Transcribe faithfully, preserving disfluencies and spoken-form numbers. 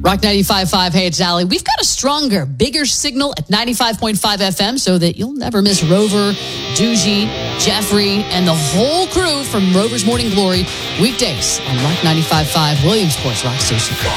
Rock ninety-five point five, hey, it's Allie. We've got a stronger, bigger signal at ninety-five point five F M so that you'll never miss Rover, Doogie, Jeffrey, and the whole crew from Rover's Morning Glory weekdays on Rock ninety-five point five, Williamsport's Rock Station.